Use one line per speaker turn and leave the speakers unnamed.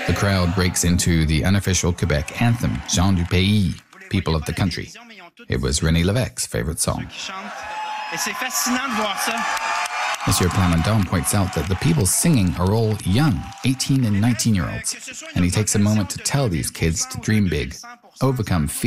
The crowd breaks into the unofficial Quebec anthem, Gens du Pays, People of the Country. It was René Lévesque's favorite song. Monsieur Plamondon points out that the people singing are all young, 18 and 19-year-olds, and he takes a moment to tell these kids to dream big, overcome fear,